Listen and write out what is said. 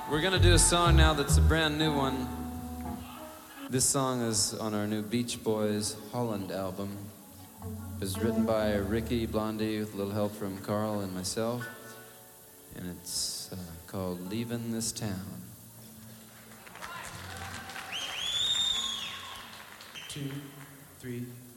We're gonna do a song now that's a brand new one. This song is on our new Beach Boys Holland album. It was written by Ricky Blondie with a little help from Carl and myself. And it's called Leaving This Town. 2, 3